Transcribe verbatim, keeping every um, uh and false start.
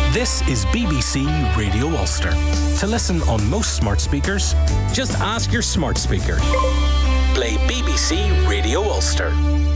This is B B C Radio Ulster. To listen on most smart speakers, just ask your smart speaker. Play B B C Radio Ulster.